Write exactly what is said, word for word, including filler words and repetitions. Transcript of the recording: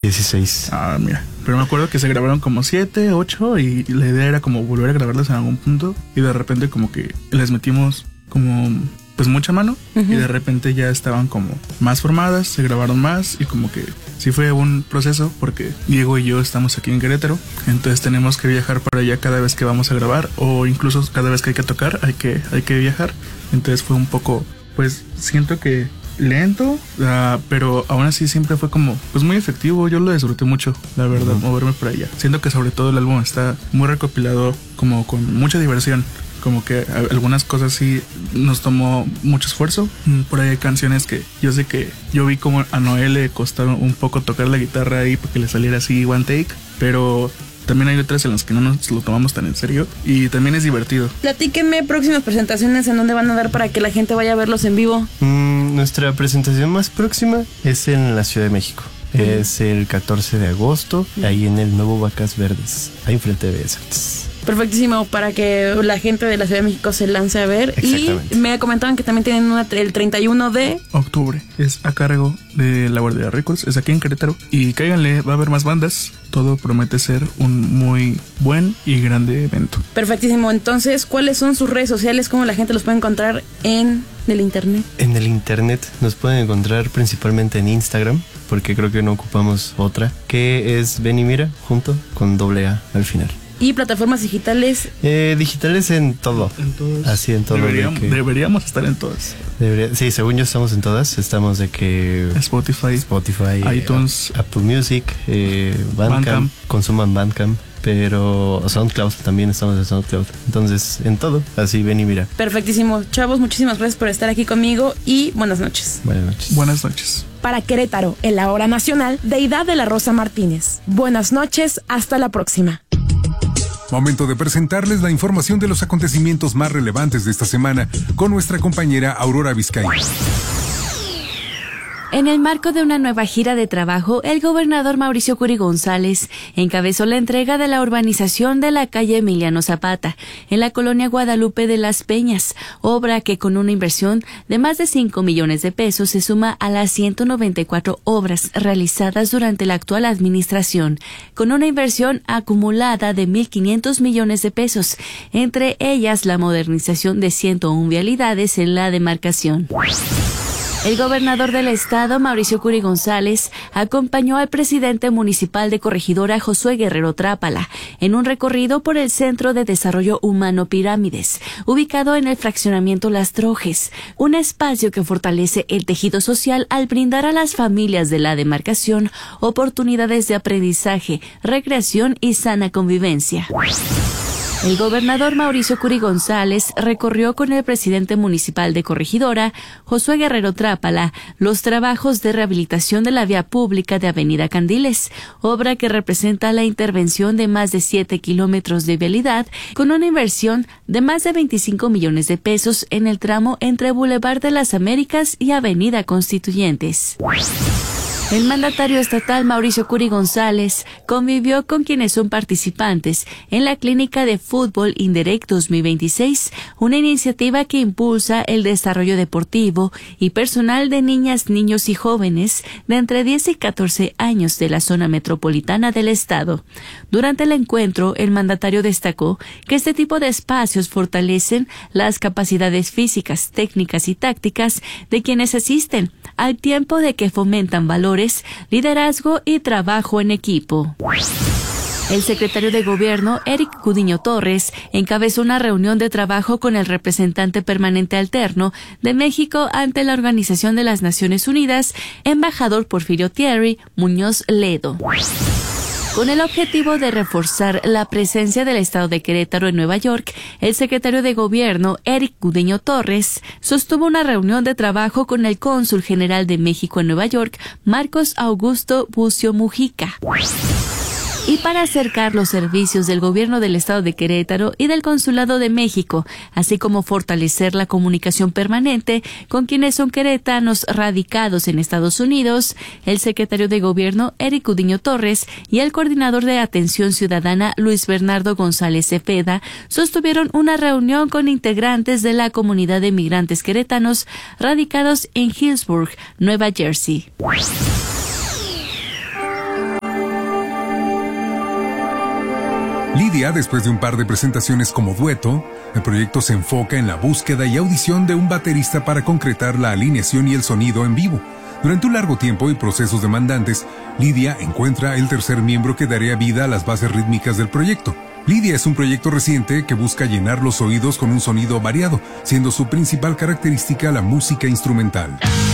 dieciséis. Ah, mira. Pero me acuerdo que se grabaron como siete, ocho y la idea era como volver a grabarlas en algún punto y de repente como que les metimos como pues mucha mano uh-huh. y de repente ya estaban como más formadas, se grabaron más y como que sí fue un proceso porque Diego y yo estamos aquí en Querétaro, entonces tenemos que viajar para allá cada vez que vamos a grabar o incluso cada vez que hay que tocar hay que, hay que viajar, entonces fue un poco, pues siento que lento, uh, pero aún así siempre fue como pues muy efectivo. Yo lo disfruté mucho, la verdad, uh-huh. moverme por allá. Siento que sobre todo el álbum está muy recopilado como con mucha diversión. Como que algunas cosas sí nos tomó mucho esfuerzo. Por ahí hay canciones que yo sé que yo vi como a Noel le costaba un poco tocar la guitarra ahí para que le saliera así one take, pero también hay otras en las que no nos lo tomamos tan en serio y también es divertido. Platíquenme próximas presentaciones en dónde van a dar para que la gente vaya a verlos en vivo. Mm, nuestra presentación más próxima es en la Ciudad de México. Mm. Es el catorce de agosto, mm. ahí en el nuevo Vacas Verdes, ahí enfrente de Bellas Artes. Perfectísimo, para que la gente de la Ciudad de México se lance a ver. Y me comentaban que también tienen una el treinta y uno de octubre. Es a cargo de La Guardia Records, es aquí en Querétaro. Y cáiganle, va a haber más bandas. Todo promete ser un muy buen y grande evento. Perfectísimo. Entonces, ¿cuáles son sus redes sociales? ¿Cómo la gente los puede encontrar en el internet? En el internet nos pueden encontrar principalmente en Instagram, porque creo que no ocupamos otra, que es Ven y Mira, junto con doble A al final. ¿Y plataformas digitales? Eh, digitales en todo. En todas. Así en todo. Deberíamos, de que deberíamos estar en todas. Debería, sí, según yo estamos en todas. Estamos de que... Spotify. Spotify. iTunes. A, Apple Music. Eh, Bandcamp, Bandcamp. Consuman Bandcamp. Pero SoundCloud, también estamos en SoundCloud. Entonces, en todo. Así, ven y mira. Perfectísimo. Chavos, muchísimas gracias por estar aquí conmigo y buenas noches. Buenas noches. Buenas noches. Para Querétaro, en la hora nacional, Deidad de la Rosa Martínez. Buenas noches, hasta la próxima. Momento de presentarles la información de los acontecimientos más relevantes de esta semana con nuestra compañera Aurora Vizcay. En el marco de una nueva gira de trabajo, el gobernador Mauricio Curi González encabezó la entrega de la urbanización de la calle Emiliano Zapata, en la colonia Guadalupe de las Peñas, obra que con una inversión de más de cinco millones de pesos se suma a las ciento noventa y cuatro obras realizadas durante la actual administración, con una inversión acumulada de mil quinientos millones de pesos, entre ellas la modernización de ciento una vialidades en la demarcación. El gobernador del estado, Mauricio Curi González, acompañó al presidente municipal de Corregidora, Josué Guerrero Trápala, en un recorrido por el Centro de Desarrollo Humano Pirámides, ubicado en el fraccionamiento Las Trojes, un espacio que fortalece el tejido social al brindar a las familias de la demarcación oportunidades de aprendizaje, recreación y sana convivencia. El gobernador Mauricio Curi González recorrió con el presidente municipal de Corregidora, Josué Guerrero Trápala, los trabajos de rehabilitación de la vía pública de Avenida Candiles, obra que representa la intervención de más de siete kilómetros de vialidad con una inversión de más de veinticinco millones de pesos en el tramo entre Boulevard de las Américas y Avenida Constituyentes. El mandatario estatal Mauricio Curi González convivió con quienes son participantes en la Clínica de Fútbol Indirect dos mil veintiséis, una iniciativa que impulsa el desarrollo deportivo y personal de niñas, niños y jóvenes de entre diez y catorce años de la zona metropolitana del estado. Durante el encuentro, el mandatario destacó que este tipo de espacios fortalecen las capacidades físicas, técnicas y tácticas de quienes asisten, al tiempo de que fomentan valores, liderazgo y trabajo en equipo. El secretario de Gobierno, Eric Gudiño Torres, encabezó una reunión de trabajo con el representante permanente alterno de México ante la Organización de las Naciones Unidas, embajador Porfirio Thierry Muñoz Ledo, con el objetivo de reforzar la presencia del Estado de Querétaro en Nueva York. El secretario de Gobierno, Eric Gudiño Torres, sostuvo una reunión de trabajo con el cónsul general de México en Nueva York, Marcos Augusto Bucio Mujica, y para acercar los servicios del gobierno del estado de Querétaro y del Consulado de México, así como fortalecer la comunicación permanente con quienes son queretanos radicados en Estados Unidos. El secretario de Gobierno, Eric Gudiño Torres, y el coordinador de Atención Ciudadana, Luis Bernardo González Cepeda, sostuvieron una reunión con integrantes de la comunidad de migrantes queretanos radicados en Hillsburg, Nueva Jersey. Lidia, después de un par de presentaciones como dueto, el proyecto se enfoca en la búsqueda y audición de un baterista para concretar la alineación y el sonido en vivo. Durante un largo tiempo y procesos demandantes, Lidia encuentra el tercer miembro que daría vida a las bases rítmicas del proyecto. Lidia es un proyecto reciente que busca llenar los oídos con un sonido variado, siendo su principal característica la música instrumental.